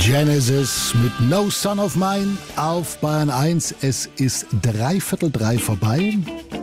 Genesis mit No Son of Mine auf Bayern 1. Es ist 3:45 vorbei.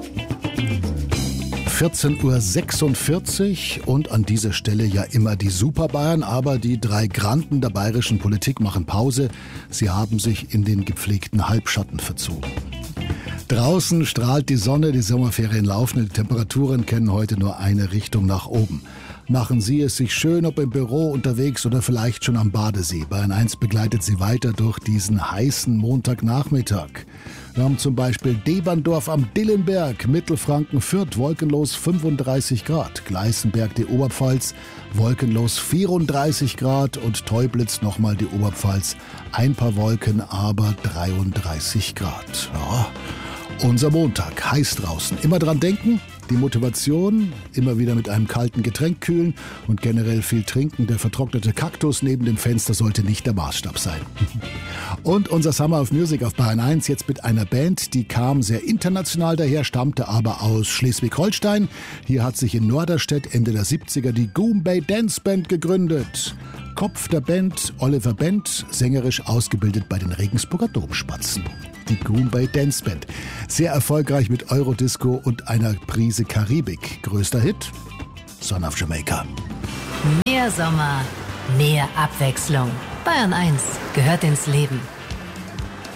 14:46 Uhr und an dieser Stelle ja immer die Super Bayern, aber die drei Granden der bayerischen Politik machen Pause. Sie haben sich in den gepflegten Halbschatten verzogen. Draußen strahlt die Sonne, die Sommerferien laufen und die Temperaturen kennen heute nur eine Richtung nach oben. Machen Sie es sich schön, ob im Büro, unterwegs oder vielleicht schon am Badesee. Bayern 1 begleitet Sie weiter durch diesen heißen Montagnachmittag. Wir haben zum Beispiel Deberndorf am Dillenberg, Mittelfranken, Fürth, wolkenlos 35 Grad. Gleißenberg, die Oberpfalz, wolkenlos 34 Grad und Teublitz nochmal die Oberpfalz. Ein paar Wolken, aber 33 Grad. Ja, unser Montag, heiß draußen. Immer dran denken, die Motivation, immer wieder mit einem kalten Getränk kühlen und generell viel trinken. Der vertrocknete Kaktus neben dem Fenster sollte nicht der Maßstab sein. Und unser Summer of Music auf Bayern 1 jetzt mit einer Band, die kam sehr international daher, stammte aber aus Schleswig-Holstein. Hier hat sich in Norderstedt Ende der 70er die Goombay Dance Band gegründet. Kopf der Band Oliver Bent, sängerisch ausgebildet bei den Regensburger Domspatzen. Die Goombay Dance Band. Sehr erfolgreich mit Eurodisco und einer Prise Karibik. Größter Hit? Son of Jamaica. Mehr Sommer, mehr Abwechslung. Bayern 1 gehört ins Leben.